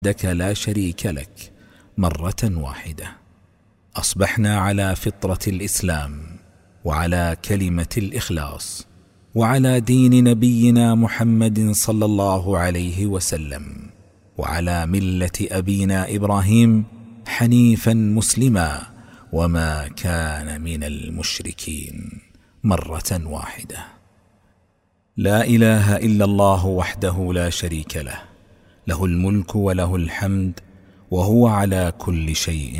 وحدك لا شريك لك مرة واحدة. أصبحنا على فطرة الإسلام، وعلى كلمة الإخلاص، وعلى دين نبينا محمد صلى الله عليه وسلم، وعلى ملة أبينا إبراهيم حنيفا مسلما وما كان من المشركين مرة واحدة. لا إله إلا الله وحده لا شريك له، له الملك وله الحمد وهو على كل شيء